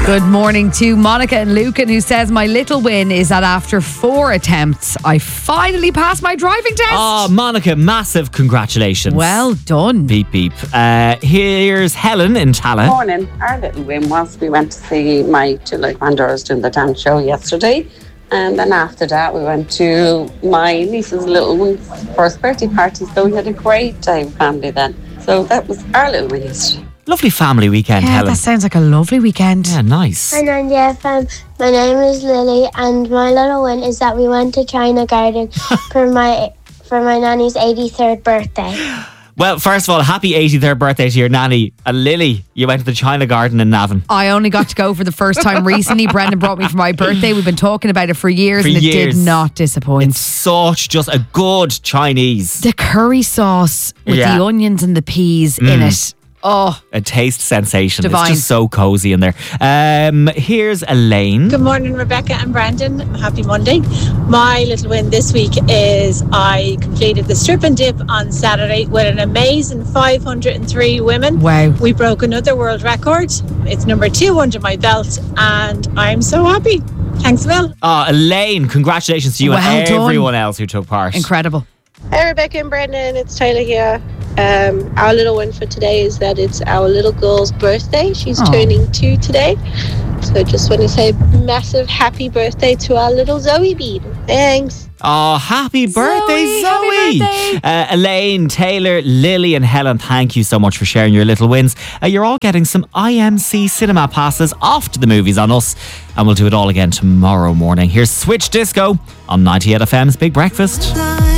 Good morning to Monica and Lucan, who says, my little win is that after 4 attempts, I finally passed my driving test. Oh, Monica, massive congratulations. Well done. Beep, beep. Here's Helen in Tala. Morning. Our little win was we went to see my two little granddaughters doing the dance show yesterday. And then after that, we went to my niece's little one's first birthday party. So we had a great day with family then. So that was our little win yesterday. Lovely family weekend, Yeah, Helen. that sounds like a lovely weekend. Yeah, nice. Hi Nandy FM, my name is Lily and my little win is that we went to China Garden for my nanny's 83rd birthday. Well, first of all, happy 83rd birthday to your nanny. And Lily, you went to the China Garden in Navan. I only got to go for the first time recently. Brendan brought me for my birthday. We've been talking about it for years For and it years. did not disappoint. It's such just a good Chinese. The curry sauce with Yeah. the onions and the peas in it. Oh, A taste sensation. Divine. It's just so cozy in there. Here's Elaine. Good morning, Rebecca and Brandon. Happy Monday. My little win this week is I completed the strip and dip on Saturday with an amazing 503 women. wow. We broke another world record. It's number 2 under my belt and I'm so happy. Thanks, Will. Oh, Elaine, congratulations to you Well and done. everyone else who took part. Incredible. Hi Rebecca and Brendan, it's Tyler here. Our little win for today is that it's our little girl's birthday. She's Aw. turning 2 today. So I just want to say massive happy birthday to our little Zoe Bean. Thanks. Oh, happy birthday, Zoe! Happy birthday. Elaine, Taylor, Lily, and Helen, thank you so much for sharing your little wins. You're all getting some IMC cinema passes off to the movies on us, and we'll do it all again tomorrow morning. Here's Switch Disco on 98FM's Big Breakfast.